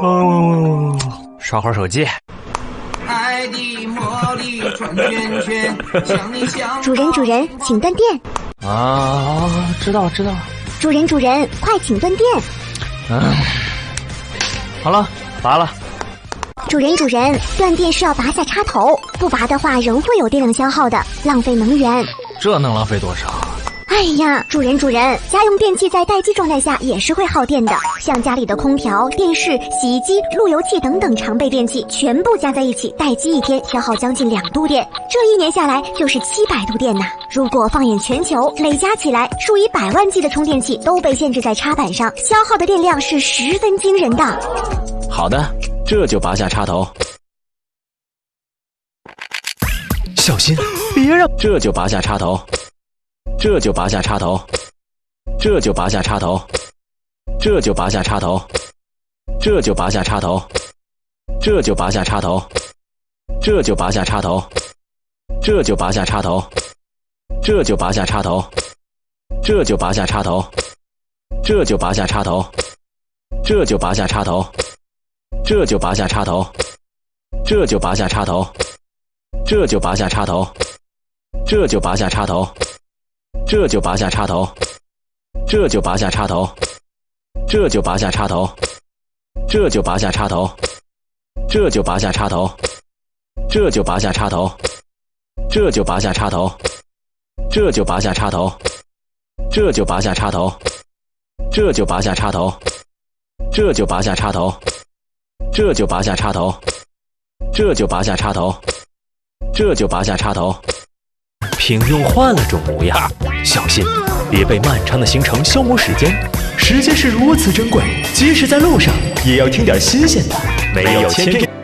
刷会儿手机。 爱的魔力转圈圈，想你想。 主人，请断电。 啊，知道。 主人，快请断电。 好了，拔了。 主人，断电是要拔下插头，不拔的话仍会有电量消耗的，浪费能源。 这能浪费多少？ 哎呀，主人，家用电器在待机状态下也是会耗电的，像家里的空调、电视、洗衣机、路由器等等常备电器，全部加在一起待机一天，消耗将近2度电，这1年下来就是700度电呐。如果放眼全球，累加起来，数以百万计的充电器都被限制在插板上，消耗的电量是十分惊人的。 好的，这就拔下插头。 小心，别让…… 这就拔下插头。这就拔下插头，这就拔下插头，这就拔下插头，这就拔下插头，这就拔下插头，这就拔下插头，这就拔下插头，这就拔下插头，这就拔下插头，这就拔下插头，这就拔下插头，这就拔下插头，这就拔下插头，这就拔下插头，这就拔下插头。这就拔下插头，这就拔下插头，这就拔下插头，这就拔下插头，这就拔下插头，这就拔下插头，这就拔下插头，这就拔下插头，这就拔下插头，这就拔下插头，这就拔下插头，这就拔下插头，这就拔下插头，这就拔下插头。 平庸换了种模样，小心别被漫长的行程消磨时间。时间是如此珍贵，即使在路上，也要听点新鲜的。没有签证。